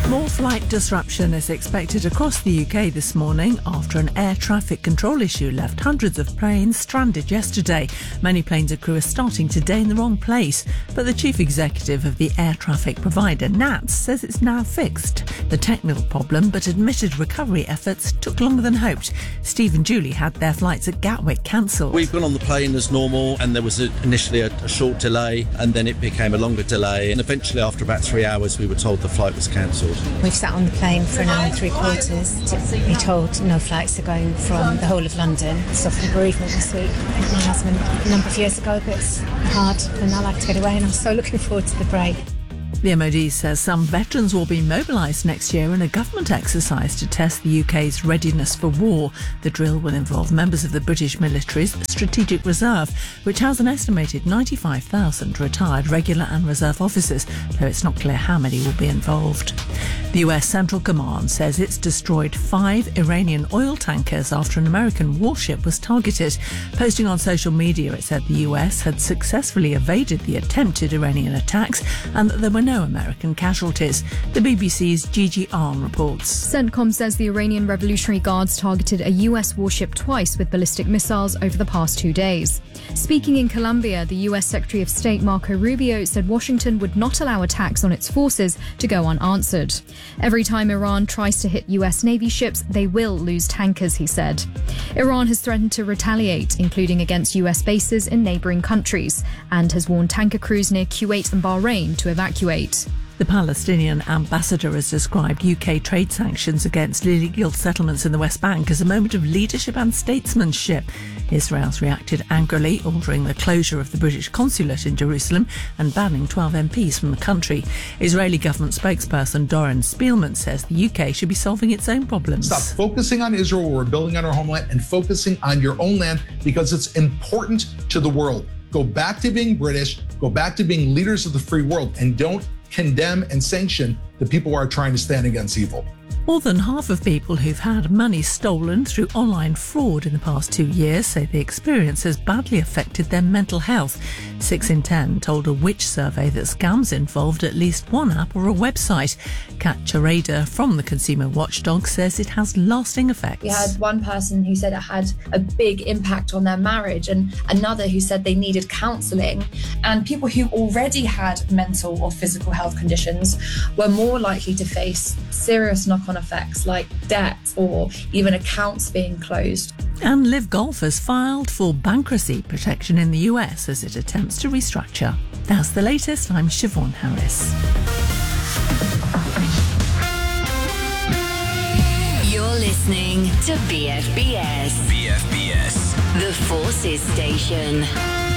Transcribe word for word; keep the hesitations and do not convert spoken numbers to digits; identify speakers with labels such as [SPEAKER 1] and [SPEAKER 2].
[SPEAKER 1] More flight disruption is expected across the U K this morning after an air traffic control issue left hundreds of planes stranded yesterday. Many planes and crew are starting today in the wrong place, but the chief executive of the air traffic provider, N A T S, says it's now fixed. The technical problem, but admitted recovery efforts took longer than hoped. Steve and Julie had their flights at Gatwick cancelled.
[SPEAKER 2] We've gone on the plane as normal, and there was a, initially a, a short delay, and then it became a longer delay, and eventually after about three hours we were told the flight was cancelled.
[SPEAKER 3] We've sat on the plane for an hour and three quarters to be told no flights are going from the whole of London. Suffered bereavement this week. My husband a number of years ago, but it's hard, and I like to get away, and I'm so looking forward to the break.
[SPEAKER 1] The M O D says some veterans will be mobilised next year in a government exercise to test the U K's readiness for war. The drill will involve members of the British military's Strategic Reserve, which has an estimated ninety-five thousand retired regular and reserve officers, though it's not clear how many will be involved. The U S Central Command says it's destroyed five Iranian oil tankers after an American warship was targeted. Posting on social media, it said the U S had successfully evaded the attempted Iranian attacks and that there were no American casualties. The B B C's Gigi Arn reports.
[SPEAKER 4] CENTCOM says the Iranian Revolutionary Guards targeted a U S warship twice with ballistic missiles over the past two days. Speaking in Colombia, the U S Secretary of State Marco Rubio said Washington would not allow attacks on its forces to go unanswered. Every time Iran tries to hit U S Navy ships, they will lose tankers, he said. Iran has threatened to retaliate, including against U S bases in neighbouring countries, and has warned tanker crews near Kuwait and Bahrain to evacuate.
[SPEAKER 1] The Palestinian ambassador has described U K trade sanctions against illegal settlements in the West Bank as a moment of leadership and statesmanship. Israel's reacted angrily, ordering the closure of the British consulate in Jerusalem and banning twelve M Ps from the country. Israeli government spokesperson Doron Spielman says the U K should be solving its own problems.
[SPEAKER 5] Stop focusing on Israel, we're building on our homeland, and focusing on your own land because it's important to the world. Go back to being British, go back to being leaders of the free world, and don't condemn and sanction the people who are trying to stand against evil.
[SPEAKER 1] More than half of people who've had money stolen through online fraud in the past two years say the experience has badly affected their mental health. Six in ten told a Which survey that scams involved at least one app or a website. Kat Charada from the Consumer Watchdog says it has lasting effects.
[SPEAKER 6] We had one person who said it had a big impact on their marriage, and another who said they needed counselling. And people who already had mental or physical health conditions were more likely to face serious knock-on effects like debt or even accounts being closed.
[SPEAKER 1] And Live Golf has filed for bankruptcy protection in the U S as it attempts to restructure. That's the latest. I'm Siobhan Harris.
[SPEAKER 7] You're listening to B F B S.
[SPEAKER 8] B F B S.
[SPEAKER 7] The Forces Station.